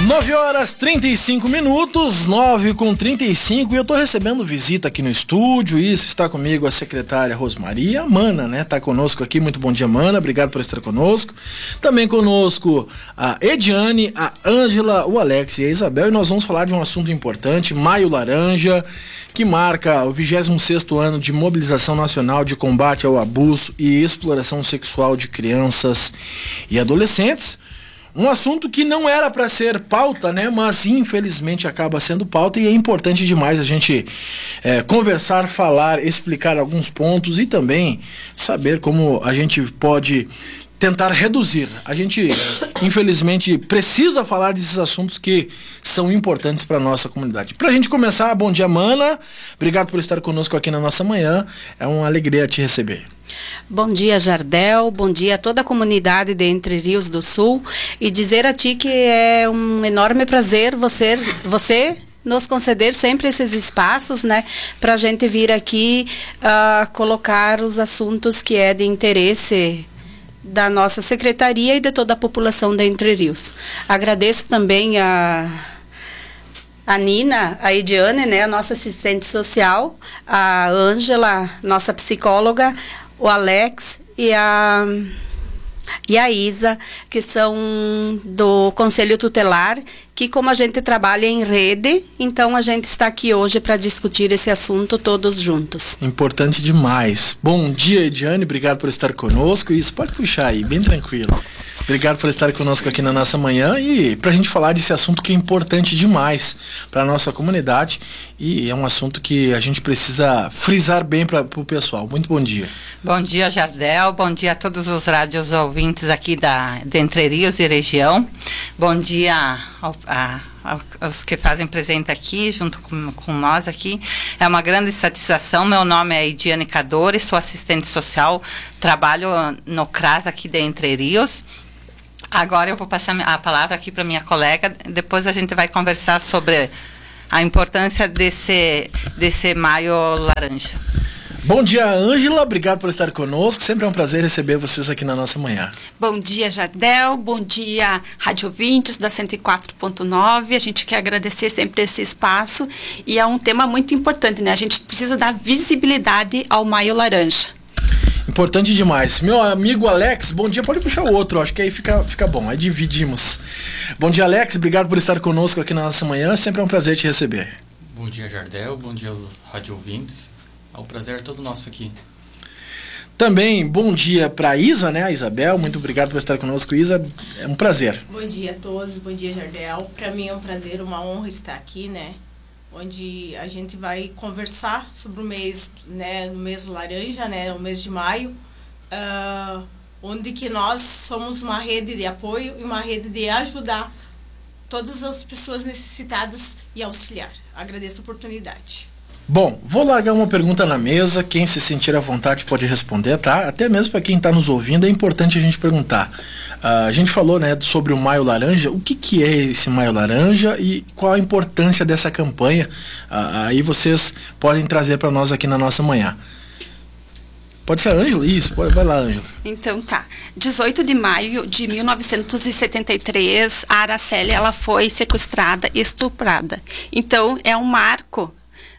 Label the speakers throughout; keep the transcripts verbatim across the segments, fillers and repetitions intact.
Speaker 1: nove horas trinta e cinco minutos, nove com trinta e cinco, e eu tô recebendo visita aqui no estúdio. Isso, está comigo a secretária Rosmaria, a Mana, né? Tá conosco aqui, muito bom dia, Mana, obrigado por estar conosco. Também conosco a Ediane, a Ângela, o Alex e a Isabel, e nós vamos falar de um assunto importante, Maio Laranja, que marca o vigésimo sexto ano de mobilização nacional de combate ao abuso e exploração sexual de crianças e adolescentes. Um assunto que não era para ser pauta, né? Mas infelizmente acaba sendo pauta, e é importante demais a gente é, conversar, falar, explicar alguns pontos e também saber como a gente pode tentar reduzir. A gente, infelizmente, precisa falar desses assuntos que são importantes para a nossa comunidade. Para a gente começar, bom dia, Mana. Obrigado por estar conosco aqui na nossa manhã. É uma alegria te receber.
Speaker 2: Bom dia, Jardel, bom dia a toda a comunidade de Entre Rios do Sul, e dizer a ti que é um enorme prazer você, você nos conceder sempre esses espaços, né, para a gente vir aqui uh, colocar os assuntos que é de interesse da nossa secretaria e de toda a população de Entre Rios. Agradeço também a... a Nina, a Ediane, né, a nossa assistente social, a Ângela, nossa psicóloga, o Alex e a, e a Isa, que são do Conselho Tutelar, que como a gente trabalha em rede, então a gente está aqui hoje para discutir esse assunto todos juntos.
Speaker 1: Importante demais. Bom dia, Ediane, obrigado por estar conosco. Isso, pode puxar aí, bem tranquilo. Obrigado por estar conosco aqui na nossa manhã e para a gente falar desse assunto que é importante demais para a nossa comunidade, e é um assunto que a gente precisa frisar bem para o pessoal. Muito bom dia.
Speaker 3: Bom dia, Jardel. Bom dia a todos os rádios ouvintes aqui da, de Entre Rios e região. Bom dia ao, a, aos que fazem presente aqui, junto com, com nós aqui. É uma grande satisfação. Meu nome é Ediane Cadore, sou assistente social, trabalho no C R A S aqui de Entre Rios. Agora eu vou passar a palavra aqui para minha colega, depois a gente vai conversar sobre a importância desse, desse Maio Laranja.
Speaker 1: Bom dia, Ângela, obrigado por estar conosco, sempre é um prazer receber vocês aqui na nossa manhã.
Speaker 4: Bom dia, Jardel, bom dia, Rádio Ouvintes da cento e quatro ponto nove, a gente quer agradecer sempre esse espaço, e é um tema muito importante, né? A gente precisa dar visibilidade ao Maio Laranja.
Speaker 1: Importante demais. Meu amigo Alex, bom dia, pode puxar o outro, acho que aí fica, fica bom, aí dividimos. Bom dia, Alex, obrigado por estar conosco aqui na nossa manhã, sempre é um prazer te receber.
Speaker 5: Bom dia, Jardel, bom dia aos rádio ouvintes, é um prazer todo nosso aqui.
Speaker 1: Também bom dia para Isa, né, a Isabel, muito obrigado por estar conosco, Isa, é um prazer.
Speaker 6: Bom dia a todos, bom dia, Jardel, para mim é um prazer, uma honra estar aqui, né, onde a gente vai conversar sobre o mês, né, no mês laranja, né, o mês de maio, uh, onde que nós somos uma rede de apoio e uma rede de ajudar todas as pessoas necessitadas e auxiliar. Agradeço a oportunidade.
Speaker 1: Bom, vou largar uma pergunta na mesa, quem se sentir à vontade pode responder, tá? Até mesmo para quem está nos ouvindo é importante a gente perguntar. Uh, a gente falou, né, sobre o Maio Laranja, o que, que é esse Maio Laranja e qual a importância dessa campanha? Uh, aí vocês podem trazer para nós aqui na nossa manhã. Pode ser a Ângela? Isso, pode, vai lá, Ângela.
Speaker 4: Então tá, dezoito de maio de mil novecentos e setenta e três, a Araceli, ela foi sequestrada e estuprada. Então é um marco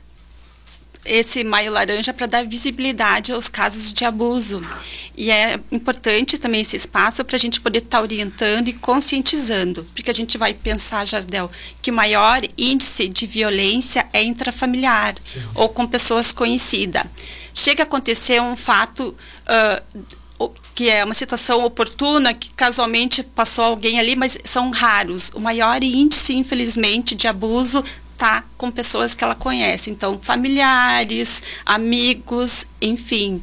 Speaker 4: esse Maio Laranja para dar visibilidade aos casos de abuso. E é importante também esse espaço para a gente poder estar tá orientando e conscientizando, porque a gente vai pensar, Jardel, que o maior índice de violência é intrafamiliar, sim, ou com pessoas conhecidas. Chega a acontecer um fato uh, que é uma situação oportuna, que casualmente passou alguém ali, mas são raros. O maior índice, infelizmente, de abuso tá com pessoas que ela conhece, então familiares, amigos, enfim.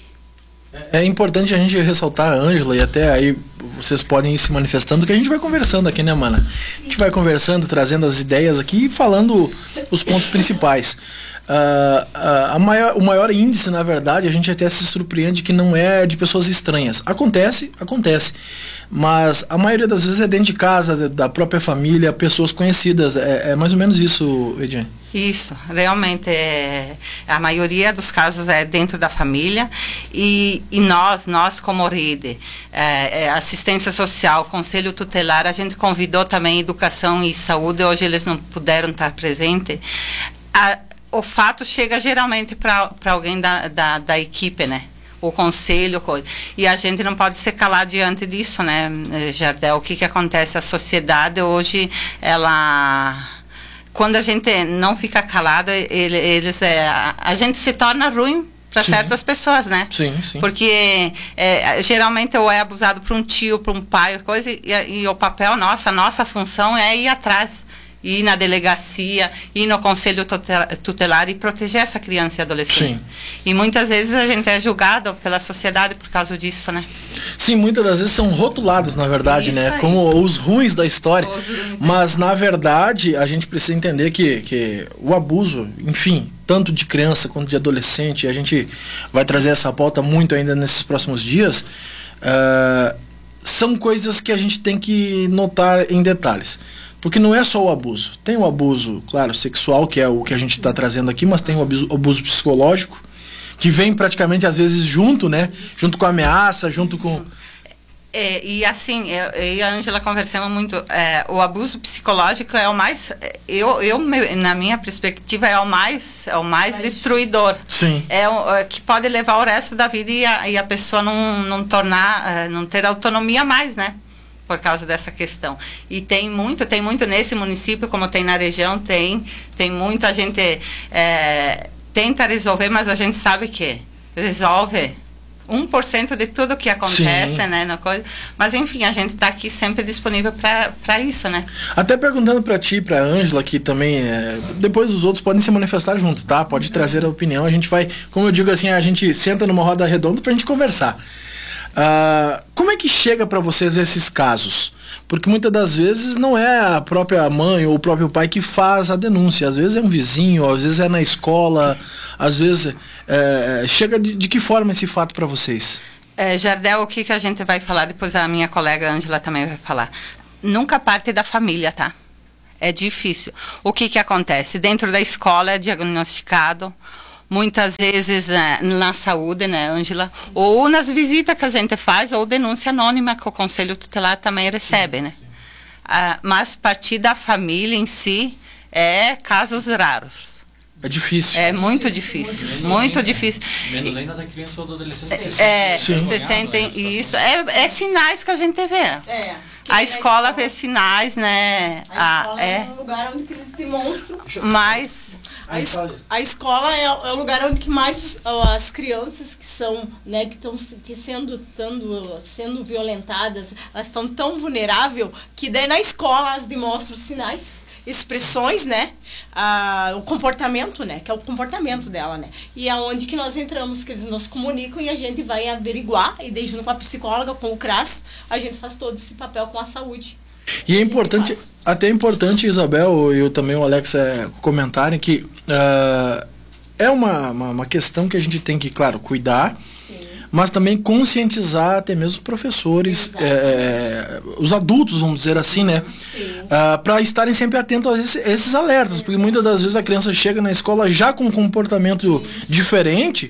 Speaker 1: É importante a gente ressaltar, Ângela, e até aí vocês podem ir se manifestando, que a gente vai conversando aqui, né, Mana? A gente vai conversando, trazendo as ideias aqui e falando os pontos principais. Uh, uh, a maior, o maior índice, na verdade, a gente até se surpreende que não é de pessoas estranhas. Acontece, acontece. mas a maioria das vezes é dentro de casa, da própria família, pessoas conhecidas. É, é mais ou menos isso, Ediane?
Speaker 3: Isso, realmente é, a maioria dos casos é dentro da família e, e nós, nós como rede, é, é, assistência social, conselho tutelar, a gente convidou também educação e saúde, hoje eles não puderam estar presentes. A, o fato chega geralmente para alguém da, da, da equipe, né? O conselho, coisa. E a gente não pode se calar diante disso, né, Jardel? O que que acontece? A sociedade hoje, ela... Quando a gente não fica calado, ele, eles, é, a gente se torna ruim para certas pessoas, né?
Speaker 1: Sim, sim.
Speaker 3: Porque é, geralmente ou é abusado por um tio, por um pai, coisa, e, e o papel nosso, a nossa função é ir atrás, ir na delegacia, ir no conselho tutelar e proteger essa criança e adolescente.
Speaker 1: Sim.
Speaker 3: E muitas vezes a gente é julgado pela sociedade por causa disso, né?
Speaker 1: Sim, muitas das vezes são rotulados, na verdade,
Speaker 3: Isso
Speaker 1: né?
Speaker 3: aí.
Speaker 1: Como os ruins da história.
Speaker 3: Os ruins,
Speaker 1: Mas, na verdade, a gente precisa entender que, que o abuso, enfim, tanto de criança quanto de adolescente, a gente vai trazer essa pauta muito ainda nesses próximos dias, uh, são coisas que a gente tem que notar em detalhes. Porque não é só o abuso. Tem o abuso, claro, sexual, que é o que a gente está trazendo aqui, mas tem o abuso, abuso psicológico, que vem praticamente às vezes junto, né? Junto com a ameaça, junto com...
Speaker 3: É, e assim, eu, eu e a Ângela conversamos muito, é, o abuso psicológico é o mais, eu, eu, na minha perspectiva, é o mais, é o mais, mais destruidor.
Speaker 1: Sim.
Speaker 3: É o é, que pode levar o resto da vida e a, e a pessoa não, não tornar, não ter autonomia mais, né? Por causa dessa questão. E tem muito, tem muito nesse município, como tem na região, tem, tem muita gente é, tenta resolver, mas a gente sabe que resolve um por cento de tudo que acontece, Sim. né, na coisa. Mas enfim, a gente está aqui sempre disponível para isso, né?
Speaker 1: Até perguntando para ti, para Ângela, que também é, depois os outros podem se manifestar junto, tá? Pode trazer a opinião. A gente vai, como eu digo assim, a gente senta numa roda redonda pra gente conversar. Uh, como é que chega para vocês esses casos? Porque muitas das vezes não é a própria mãe ou o próprio pai que faz a denúncia. Às vezes é um vizinho, às vezes é na escola, às vezes é, chega de, de que forma esse fato para vocês?
Speaker 3: É, Jardel, o que, que a gente vai falar? Depois a minha colega Ângela também vai falar. Nunca parte da família, tá? É difícil. O que que acontece? Dentro da escola é diagnosticado, muitas vezes né, na saúde, né, Ângela? Ou nas visitas que a gente faz, ou denúncia anônima que o Conselho Tutelar também recebe, né? Ah, mas partir da família em si é casos raros.
Speaker 1: É difícil.
Speaker 3: É muito difícil, muito, muito difícil.
Speaker 5: Menos ainda da criança ou do adolescente.
Speaker 3: É, se sentem isso. É, é sinais que a gente vê.
Speaker 6: É.
Speaker 3: A escola vê sinais, né?
Speaker 6: A escola
Speaker 3: ah, é,
Speaker 6: é um lugar onde eles demonstram.
Speaker 3: mas
Speaker 6: A, es a escola é, é o lugar onde que mais as crianças que são, né, que estão sendo, tando, sendo violentadas, elas estão tão vulneráveis que daí na escola elas demonstram sinais, expressões, né, ah, o comportamento, né, que é o comportamento dela, né, e é onde que nós entramos, que eles nos comunicam e a gente vai averiguar, e daí junto com a psicóloga, com o CRAS, a gente faz todo esse papel com a saúde.
Speaker 1: E é importante, até é importante, Isabel e eu também o Alex é, comentarem que uh, é uma, uma, uma questão que a gente tem que, claro, cuidar, Sim. mas também conscientizar até mesmo os professores, é, os adultos, vamos dizer assim, né? Uh, para estarem sempre atentos a esses, esses alertas, porque muitas das vezes a criança chega na escola já com um comportamento Isso. diferente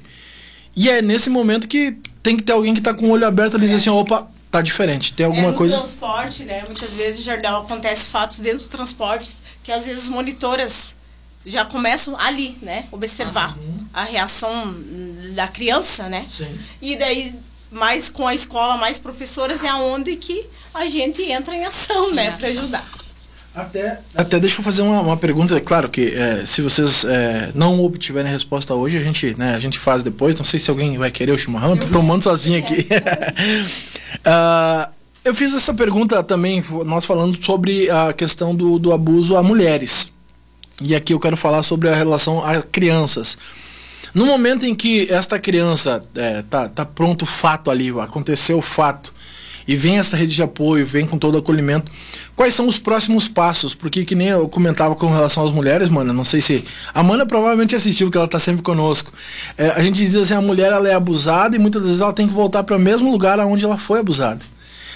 Speaker 1: e é nesse momento que tem que ter alguém que está com o olho aberto e dizer assim, opa, tá diferente, tem alguma
Speaker 6: é, no
Speaker 1: coisa...
Speaker 6: transporte, né, muitas vezes, Jardel, acontece fatos dentro dos transportes que às vezes monitoras já começam ali, né, observar uhum. a reação da criança, né, Sim. e daí, mais com a escola, mais professoras, é aonde que a gente entra em ação, né, para ajudar.
Speaker 1: Até, até deixa eu fazer uma, uma pergunta, é claro que é, se vocês é, não obtiverem resposta hoje, a gente, né, a gente faz depois, não sei se alguém vai querer o chimarrão, tô tomando sozinho aqui. uh, eu fiz essa pergunta também, nós falando sobre a questão do, do abuso a mulheres, e aqui eu quero falar sobre a relação a crianças. No momento em que esta criança é, tá, tá pronto o fato ali, aconteceu o fato, e vem essa rede de apoio, vem com todo o acolhimento, quais são os próximos passos? Porque que nem eu comentava com relação às mulheres, Mana, não sei se... A Mana provavelmente assistiu, porque ela está sempre conosco. É, a gente diz assim, a mulher ela é abusada e muitas vezes ela tem que voltar para o mesmo lugar onde ela foi abusada.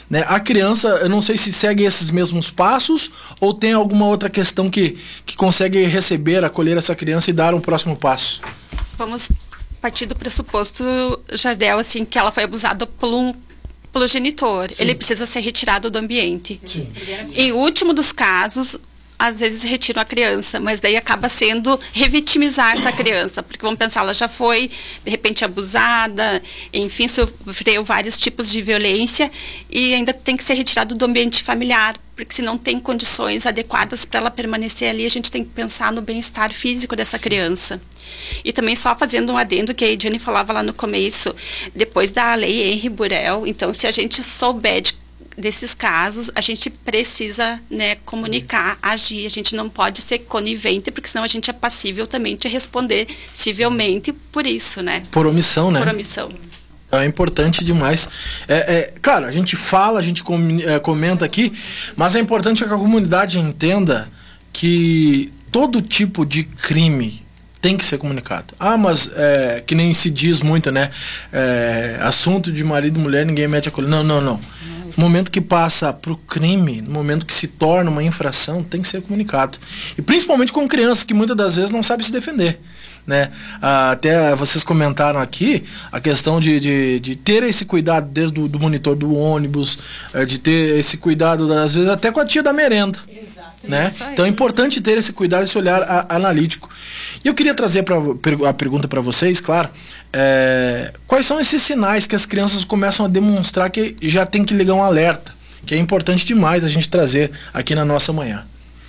Speaker 1: né? A criança, eu não sei se segue esses mesmos passos ou tem alguma outra questão que, que consegue receber, acolher essa criança e dar um próximo passo.
Speaker 4: Vamos partir do pressuposto, Jardel, assim, que ela foi abusada por um pelo genitor. Sim. Ele precisa ser retirado do ambiente.
Speaker 1: Sim.
Speaker 4: Em último dos casos, às vezes retiram a criança, mas daí acaba sendo revitimizar essa criança, porque vamos pensar, ela já foi de repente abusada, enfim, sofreu vários tipos de violência e ainda tem que ser retirado do ambiente familiar, porque se não tem condições adequadas para ela permanecer ali, a gente tem que pensar no bem-estar físico dessa criança. E também só fazendo um adendo que a Ediane falava lá no começo, depois da lei Henri Burel, então se a gente souber de, desses casos, a gente precisa, né, comunicar, agir, a gente não pode ser conivente, porque senão a gente é passível também de responder civilmente por isso, né?
Speaker 1: Por omissão, né?
Speaker 4: Por omissão.
Speaker 1: É importante demais. É, é, claro, a gente fala, a gente com, é, comenta aqui, mas é importante que a comunidade entenda que todo tipo de crime tem que ser comunicado. Ah, mas é, que nem se diz muito, né? É, assunto de marido e mulher, ninguém mete a colher. Não, não, não. No momento que passa pro crime, no momento que se torna uma infração, tem que ser comunicado. E principalmente com crianças que muitas das vezes não sabem se defender, né? Ah, até vocês comentaram aqui a questão de, de, de ter esse cuidado desde o do monitor do ônibus, de ter esse cuidado, às vezes, até com a tia da merenda.
Speaker 6: Exato.
Speaker 1: Né? Então é importante ter esse cuidado, esse olhar a, analítico. E eu queria trazer pra, a pergunta para vocês, claro, é, quais são esses sinais que as crianças começam a demonstrar que já tem que ligar um alerta, que é importante demais a gente trazer aqui na nossa manhã.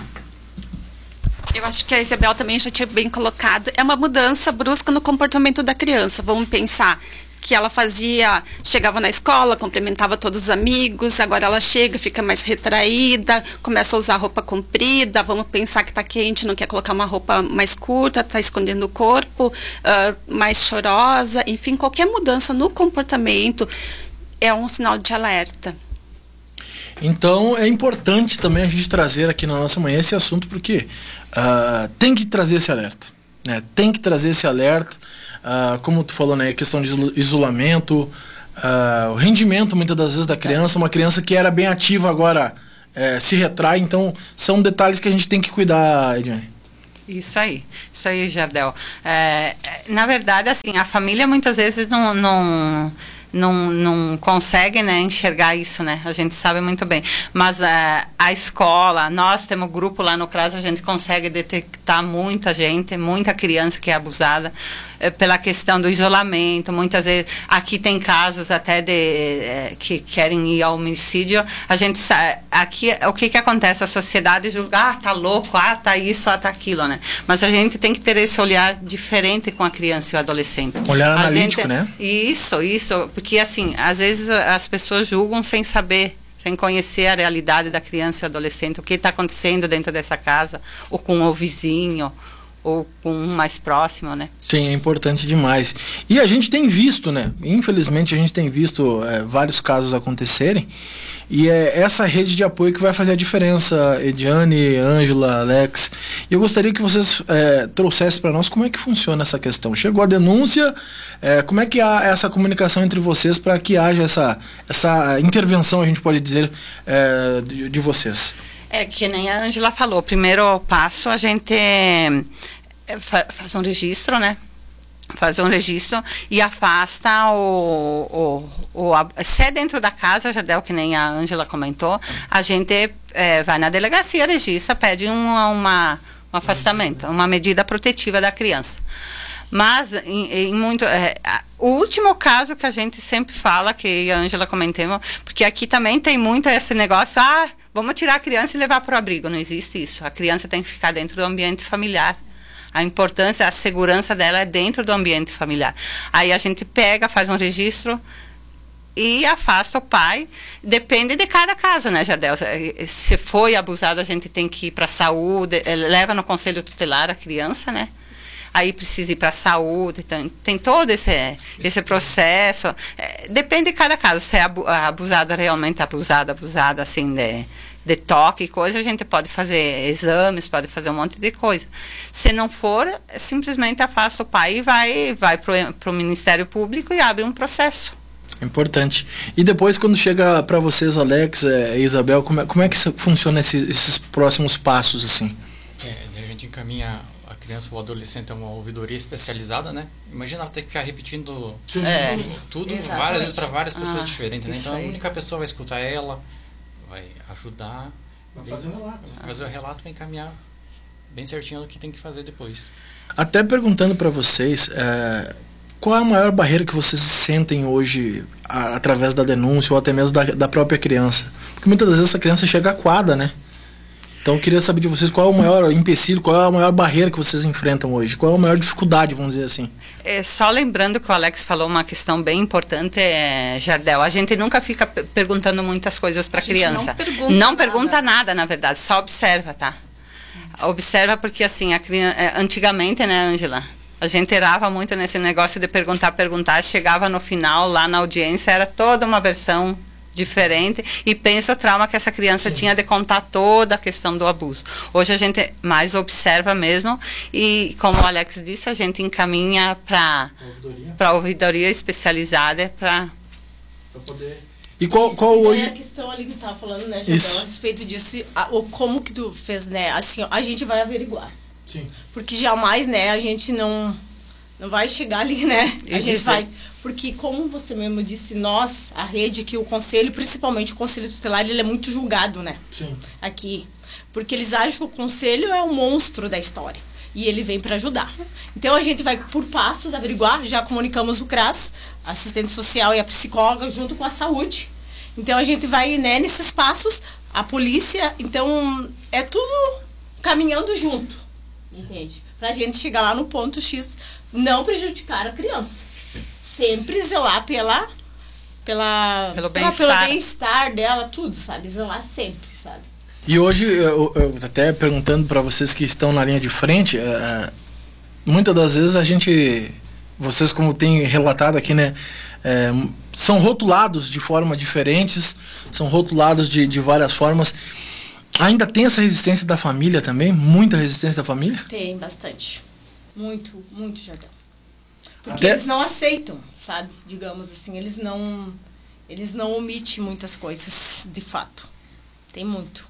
Speaker 4: Eu acho que a Isabel também já tinha bem colocado, é uma mudança brusca no comportamento da criança. Vamos pensar que ela fazia, chegava na escola, cumprimentava todos os amigos, agora ela chega, fica mais retraída, começa a usar roupa comprida, vamos pensar que está quente, não quer colocar uma roupa mais curta, está escondendo o corpo, uh, mais chorosa, enfim, qualquer mudança no comportamento é um sinal de alerta.
Speaker 1: Então é importante também a gente trazer aqui na nossa manhã esse assunto, porque uh, tem que trazer esse alerta, né? Tem que trazer esse alerta. Uh, como tu falou, né, a questão de isolamento, uh, o rendimento muitas das vezes da criança, uma criança que era bem ativa agora é, se retrai, então são detalhes que a gente tem que cuidar, Ediane.
Speaker 3: Isso aí, isso aí, Jardel. É, na verdade, assim, a família muitas vezes não, não, não, não consegue, né, enxergar isso, né? A gente sabe muito bem. Mas é, a escola, nós temos um grupo lá no CRAS, a gente consegue detectar muita gente, muita criança que é abusada é, pela questão do isolamento. Muitas vezes, aqui tem casos até de é, que querem ir ao homicídio. A gente sabe, aqui, o que que acontece? A sociedade julga, ah, tá louco, ah, tá isso, ah, tá aquilo, né? Mas a gente tem que ter esse olhar diferente com a criança e o adolescente.
Speaker 1: Olhar
Speaker 3: a
Speaker 1: analítico,
Speaker 3: gente,
Speaker 1: né?
Speaker 3: Isso, isso, porque assim, às vezes as pessoas julgam sem saber, sem conhecer a realidade da criança e do adolescente, o que está acontecendo dentro dessa casa, ou com o vizinho, ou com um mais próximo, né?
Speaker 1: Sim, é importante demais. E a gente tem visto, né? Infelizmente a gente tem visto é, vários casos acontecerem, e é essa rede de apoio que vai fazer a diferença, Ediane, Ângela, Alex. E eu gostaria que vocês é, trouxessem para nós como é que funciona essa questão. Chegou a denúncia, é, como é que há essa comunicação entre vocês para que haja essa, essa intervenção, a gente pode dizer, é, de, de vocês?
Speaker 3: É que nem a Ângela falou, o primeiro passo a gente é, faz um registro, né? Faz um registro e afasta o, o, o, se é dentro da casa, Jardel, que nem a Ângela comentou, a gente é, vai na delegacia, registra, pede um, uma, um afastamento, uma medida protetiva da criança. Mas, em, em muito, é, o último caso que a gente sempre fala, que a Ângela comentou, porque aqui também tem muito esse negócio, ah, vamos tirar a criança e levar para o abrigo. Não existe isso. A criança tem que ficar dentro do ambiente familiar. A importância, a segurança dela é dentro do ambiente familiar. Aí a gente pega, faz um registro e afasta o pai. Depende de cada caso, né, Jardel? Se foi abusado, a gente tem que ir para a saúde, leva no conselho tutelar a criança, né? Aí precisa ir para a saúde, tem, tem todo esse, esse processo. É, depende de cada caso. Se é abusada, realmente abusada, abusada, assim, de, de toque e coisa, a gente pode fazer exames, pode fazer um monte de coisa. Se não for, simplesmente afasta o pai e vai, vai para o Ministério Público e abre um processo.
Speaker 1: Importante. E depois, quando chega para vocês, Alex e Isabel, como é, como é que funciona esse, esses próximos passos, assim?
Speaker 5: É, a gente encaminha a criança ou adolescente a uma ouvidoria especializada, né? Imagina ela ter que ficar repetindo
Speaker 3: É.
Speaker 5: tudo, tudo
Speaker 6: Exatamente.
Speaker 5: várias vezes para várias pessoas
Speaker 3: Ah,
Speaker 5: diferentes, né?
Speaker 3: isso
Speaker 5: Então a
Speaker 3: aí.
Speaker 5: única pessoa vai escutar ela, vai ajudar,
Speaker 1: Vai fazer o relato.
Speaker 5: vai fazer o relato, vai encaminhar bem certinho o que tem que fazer depois.
Speaker 1: Até perguntando para vocês, é, qual é a maior barreira que vocês sentem hoje a, através da denúncia ou até mesmo da, da própria criança? Porque muitas das vezes essa criança chega acuada, né? Então eu queria saber de vocês qual é o maior empecilho, qual é a maior barreira que vocês enfrentam hoje, qual é a maior dificuldade, vamos dizer assim.
Speaker 3: É, só lembrando que o Alex falou uma questão bem importante, é, Jardel, a gente nunca fica p- perguntando muitas coisas para a
Speaker 4: gente
Speaker 3: criança.
Speaker 4: não pergunta
Speaker 3: Não
Speaker 4: nada.
Speaker 3: pergunta nada, na verdade, só observa, tá? Observa porque, assim, a criança, antigamente, né, Ângela? A gente errava muito nesse negócio de perguntar, perguntar, chegava no final, lá na audiência, era toda uma versão diferente, e pensa o trauma que essa criança Sim. tinha de contar toda a questão do abuso. Hoje a gente mais observa mesmo, e como o Alex disse, a gente encaminha para para ouvidoria especializada para
Speaker 1: poder... E qual, qual
Speaker 6: E daí
Speaker 1: hoje...
Speaker 6: a questão ali que tu tava falando, né, Jardel,
Speaker 1: Isso.
Speaker 6: a respeito disso, a, o como que tu fez, né, assim, ó, a gente vai averiguar.
Speaker 1: Sim.
Speaker 6: Porque jamais, né, a gente não, não vai chegar ali, né, a
Speaker 3: E
Speaker 6: gente
Speaker 3: dizer.
Speaker 6: vai... Porque, como você mesmo disse, nós, a rede, que o conselho, principalmente o conselho tutelar, ele é muito julgado, né,
Speaker 1: Sim.
Speaker 6: aqui. Porque eles acham que o conselho é o monstro da história. E ele vem para ajudar. Então, a gente vai, por passos, averiguar. Já comunicamos o CRAS, a assistente social e a psicóloga, junto com a saúde. Então, a gente vai, né, nesses passos, a polícia. Então, é tudo caminhando junto, entende? Pra gente chegar lá no ponto X, não prejudicar a criança. Sempre zelar pela, pela,
Speaker 3: Pelo
Speaker 6: pela-
Speaker 3: bem-estar.
Speaker 6: pelo bem-estar dela, tudo, sabe? Zelar sempre, sabe?
Speaker 1: E hoje, eu, eu até perguntando para vocês que estão na linha de frente, é, muitas das vezes a gente, vocês como tem relatado aqui, né, é, são rotulados de forma diferentes, são rotulados de, de várias formas. Ainda tem essa resistência da família também? Muita resistência da família?
Speaker 6: Tem bastante. Muito, muito, Jardel. Porque
Speaker 1: Até-
Speaker 6: eles não aceitam, sabe? Digamos assim, eles não eles não omitem muitas coisas, de fato. Tem muito.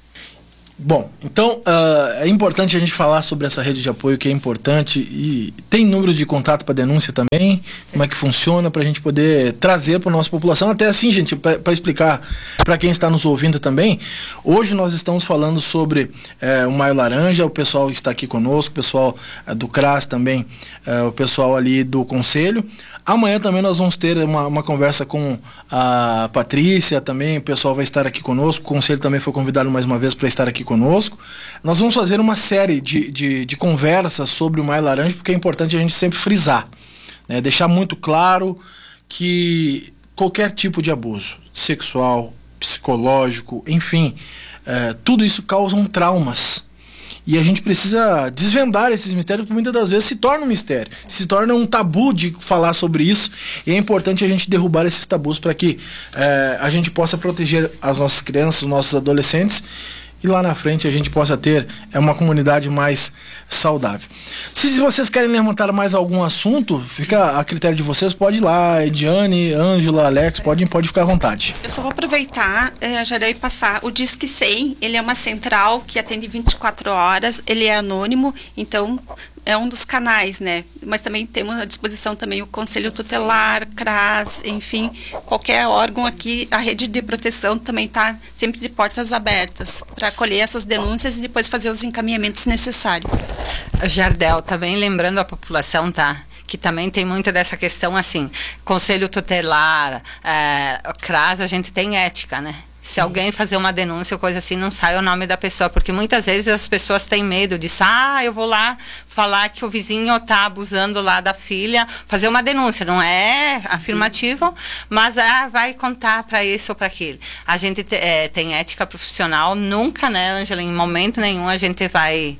Speaker 1: Bom, então ah, é importante a gente falar sobre essa rede de apoio, que é importante, e tem número de contato para denúncia também, como é que funciona, para a gente poder trazer para a nossa população, até assim, gente, para explicar para quem está nos ouvindo também. Hoje nós estamos falando sobre eh, o Maio Laranja, o pessoal está aqui conosco, o pessoal eh, do CRAS também, eh, o pessoal ali do Conselho. Amanhã também nós vamos ter uma, uma conversa com a Patrícia também, o pessoal vai estar aqui conosco, o Conselho também foi convidado mais uma vez para estar aqui conosco. Nós vamos fazer uma série de, de, de conversas sobre o Maio Laranja, porque é importante a gente sempre frisar, né? Deixar muito claro que qualquer tipo de abuso sexual, psicológico, enfim, é, tudo isso causam traumas. E a gente precisa desvendar esses mistérios, porque muitas das vezes se torna um mistério, se torna um tabu de falar sobre isso, e é importante a gente derrubar esses tabus para que é, a gente possa proteger as nossas crianças, os nossos adolescentes, e lá na frente a gente possa ter é, uma comunidade mais saudável. Se, se vocês querem levantar mais algum assunto, fica a critério de vocês, pode ir lá, Ediane, Ângela, Alex, pode, pode ficar à vontade.
Speaker 4: Eu só vou aproveitar, eh, já dei passar o Disque cem, ele é uma central que atende vinte e quatro horas, ele é anônimo, então é um dos canais, né? Mas também temos à disposição também o Conselho Tutelar, CRAS, enfim, qualquer órgão aqui, a rede de proteção também está sempre de portas abertas para acolher essas denúncias e depois fazer os encaminhamentos necessários.
Speaker 3: Jardel, também lembrando a população, tá? Que também tem muita dessa questão, assim, Conselho Tutelar, é, CRAS, a gente tem ética, né? Se alguém fazer uma denúncia ou coisa assim, não sai o nome da pessoa, porque muitas vezes as pessoas têm medo disso. Ah, eu vou lá falar que o vizinho está abusando lá da filha, fazer uma denúncia, não é afirmativo, Sim. mas ah, vai contar para isso ou para aquilo. A gente te, é, tem ética profissional, nunca, né, Ângela, em momento nenhum a gente vai...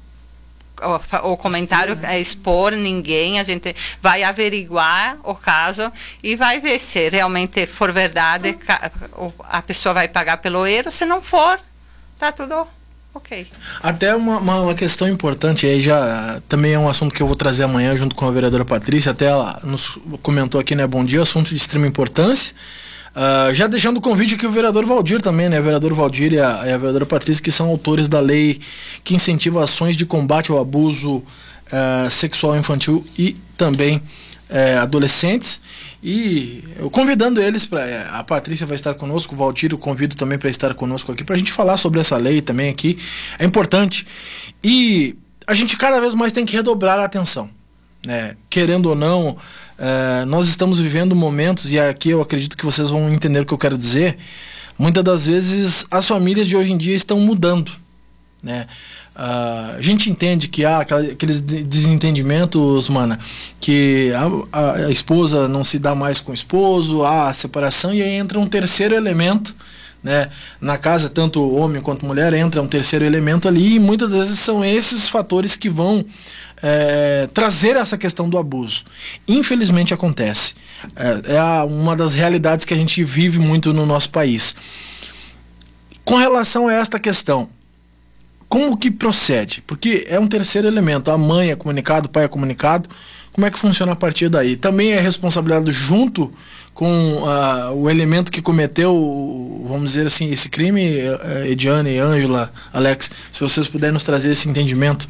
Speaker 3: O, o comentário é expor ninguém, a gente vai averiguar o caso e vai ver se realmente for verdade, a pessoa vai pagar pelo erro, se não for, tá tudo ok.
Speaker 1: Até uma, uma, uma questão importante aí, já também é um assunto que eu vou trazer amanhã junto com a vereadora Patrícia, até ela nos comentou aqui, né, bom dia, assunto de extrema importância. Uh, já deixando o convite aqui o vereador Valdir também, né, o vereador Valdir e a, e a vereadora Patrícia, que são autores da lei que incentiva ações de combate ao abuso uh, sexual infantil e também uh, adolescentes. E eu convidando eles para a Patrícia vai estar conosco, o Valdir eu convido também para estar conosco aqui para a gente falar sobre essa lei também aqui, é importante. E a gente cada vez mais tem que redobrar a atenção, né? Querendo ou não, é, nós estamos vivendo momentos, e aqui eu acredito que vocês vão entender o que eu quero dizer, muitas das vezes as famílias de hoje em dia estão mudando, né? Uh, a gente entende que há aqueles desentendimentos, mana, que a, a, a esposa não se dá mais com o esposo, há a separação, e aí entra um terceiro elemento, né? Na casa, tanto homem quanto mulher, entra um terceiro elemento ali, e muitas vezes são esses fatores que vão é, trazer essa questão do abuso. Infelizmente acontece. É, é a, uma das realidades que a gente vive muito no nosso país. Com relação a esta questão, como que procede? Porque é um terceiro elemento, a mãe é comunicado, o pai é comunicado, como é que funciona a partir daí? Também é responsabilidade junto com uh, o elemento que cometeu, vamos dizer assim, esse crime, uh, Ediane, Ângela, Alex, se vocês puderem nos trazer esse entendimento.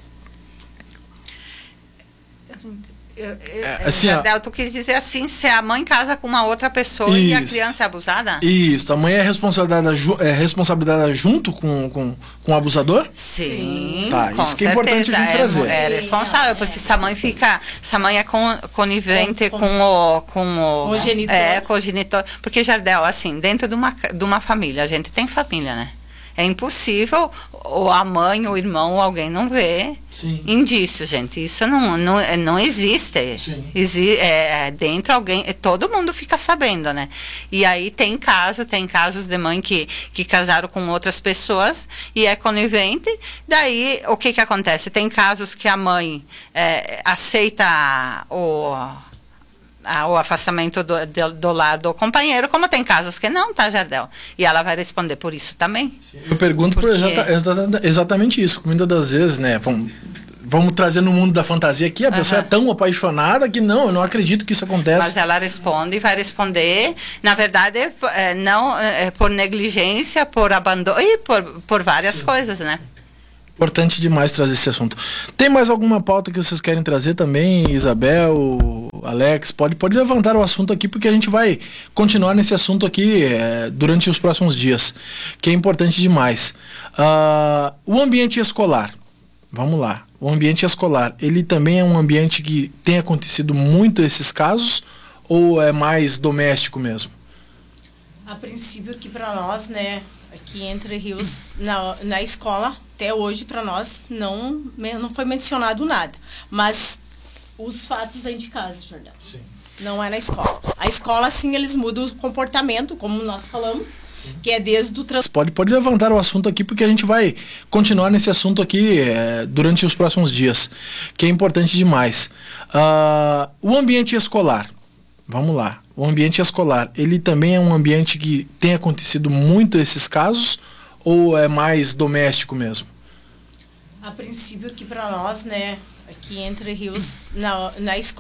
Speaker 3: Eu, eu,
Speaker 1: É, assim,
Speaker 3: Jardel, tu quis dizer assim, se a mãe casa com uma outra pessoa
Speaker 1: isso,
Speaker 3: e a criança é abusada?
Speaker 1: Isso, a mãe é responsabilidade, é responsabilidade junto com, com, com o abusador?
Speaker 3: Sim,
Speaker 1: tá,
Speaker 3: com
Speaker 1: isso que é
Speaker 3: certeza,
Speaker 1: importante a gente trazer.
Speaker 3: É, é responsável, porque se a mãe fica, se a mãe é con, conivente com, com, com o... Com o,
Speaker 6: com o genitor.
Speaker 3: É, com o genitor. Porque, Jardel, assim, dentro de uma, de uma família, a gente tem família, né? É impossível ou a mãe, o irmão, ou alguém não vê indício, gente. Isso não, não, não existe. Exi é, dentro alguém, todo mundo fica sabendo, né? E aí tem caso, tem casos de mãe que, que casaram com outras pessoas e é conivente. Daí, o que que acontece? Tem casos que a mãe é, aceita o... o afastamento do, do, do lar do companheiro, como tem casos que não, tá, Jardel? E ela vai responder por isso também.
Speaker 1: Sim. Eu pergunto por exata, exata, exatamente isso. Muitas das vezes, né, vamos, vamos trazer no mundo da fantasia aqui, a uhum. pessoa é tão apaixonada que não, eu não acredito que isso aconteça.
Speaker 3: Mas ela responde e vai responder, na verdade, é, não é, por negligência, por abandono e por, por várias Sim. coisas, né?
Speaker 1: Importante demais trazer esse assunto. Tem mais alguma pauta que vocês querem trazer também, Isabel, Alex? Pode, pode levantar o assunto aqui, porque a gente vai continuar nesse assunto aqui é, durante os próximos dias, que é importante demais. Uh, o ambiente escolar, vamos lá. O ambiente escolar, ele também é um ambiente que tem acontecido muito esses casos, ou é mais doméstico mesmo?
Speaker 6: A princípio, aqui para nós, né, aqui Entre Rios, na, na escola, até hoje para nós não, não foi mencionado nada. Mas os fatos vêm de casa, Jardel.
Speaker 1: Sim.
Speaker 6: Não é na escola. A escola, sim, eles mudam o comportamento, como nós falamos, sim. que é desde o transporte.
Speaker 1: Pode, pode levantar o assunto aqui, porque a gente vai continuar nesse assunto aqui é, durante os próximos dias, que é importante demais. Uh, o ambiente escolar, vamos lá. O ambiente escolar, ele também é um ambiente que tem acontecido muito esses casos, ou é mais doméstico mesmo?
Speaker 6: A princípio, aqui para nós, né, aqui Entre Rios, na, na escola.